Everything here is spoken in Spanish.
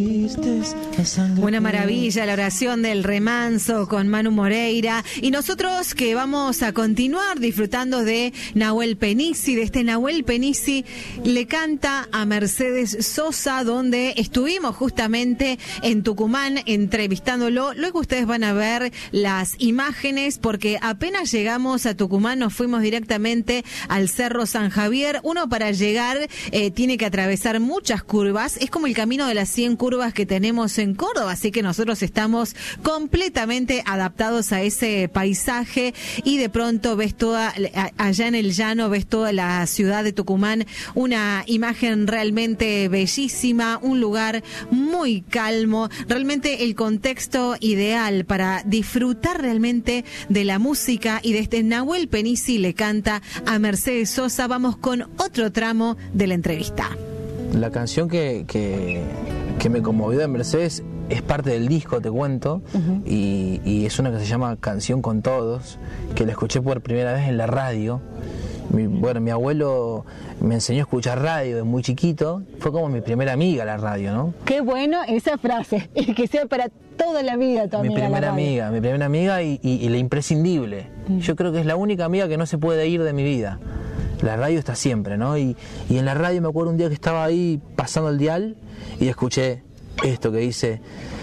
Una maravilla la oración del remanso con Manu Moreira, y nosotros que vamos a continuar disfrutando de Nahuel Penisi, de este Nahuel Penisi le canta a Mercedes Sosa, donde estuvimos justamente en Tucumán entrevistándolo. Luego ustedes van a ver las imágenes, porque apenas llegamos a Tucumán nos fuimos directamente al Cerro San Javier. Uno para llegar tiene que atravesar muchas curvas, es como el camino de las 100 curvas que tenemos en Córdoba, así que nosotros estamos completamente adaptados a ese paisaje, y de pronto ves toda, allá en el llano, ves toda la ciudad de Tucumán, una imagen realmente bellísima, un lugar muy calmo, realmente el contexto ideal para disfrutar realmente de la música y de este Nahuel Penisi le canta a Mercedes Sosa. Vamos con otro tramo de la entrevista. La canción que me conmovió de Mercedes es parte del disco, te cuento, y es una que se llama Canción con Todos, que la escuché por primera vez en la radio. Mi abuelo me enseñó a escuchar radio desde muy chiquito, fue como mi primera amiga la radio, ¿no? Qué bueno esa frase, que sea para toda la vida tu amiga. Mi primera amiga y la imprescindible. Yo creo que es la única amiga que no se puede ir de mi vida. La radio está siempre, ¿no? Y en la radio me acuerdo un día que estaba ahí pasando el dial y escuché esto que dice: